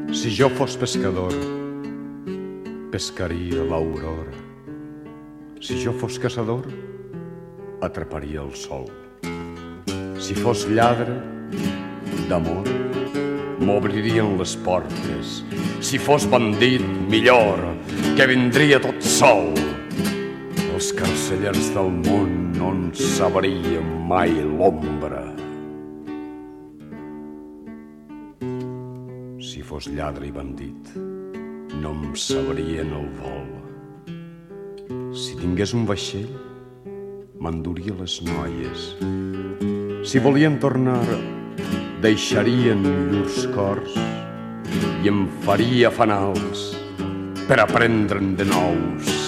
Si jo fos pescador, pescaria l'aurora. Si jo fos caçador, atraparia el sol. Si fos lladre, d'amor, m'obririen les portes. Si fos bandit, millor, que vindria tot sol. Els carcellers del món no en sabrien mai l'ombra. Si fos lladre i bandit, no em sabrien el vol. Si tingués un vaixell, m'enduria les noies. Si volien tornar, deixarien llurs cors i em faria fanals per aprendre'n de nous.